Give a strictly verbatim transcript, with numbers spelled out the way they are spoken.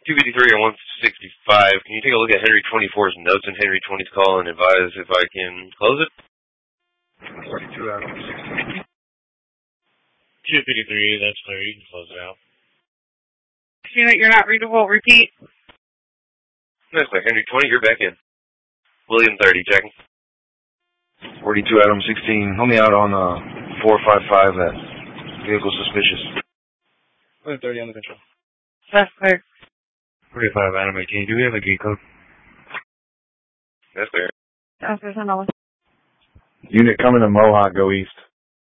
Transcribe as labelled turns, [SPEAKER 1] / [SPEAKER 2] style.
[SPEAKER 1] two fifty-three or one sixty-five. Can you take a look at Henry twenty-four's notes and Henry twenty's call and advise if I can close it?
[SPEAKER 2] forty-two Adam sixteen.
[SPEAKER 3] two fifty-three, that's clear. You can close it out.
[SPEAKER 4] Unit, you're not readable. Repeat.
[SPEAKER 1] That's clear. Henry twenty, you're back in. William thirty, checking.
[SPEAKER 2] forty-two Adam sixteen. Hold me out on uh, four five five at vehicle suspicious.
[SPEAKER 3] William thirty under control.
[SPEAKER 4] That's clear.
[SPEAKER 3] forty-five Adam eighteen. Do we have a gate code?
[SPEAKER 1] That's clear.
[SPEAKER 4] That's clear.
[SPEAKER 2] Unit coming to Mohawk, go east.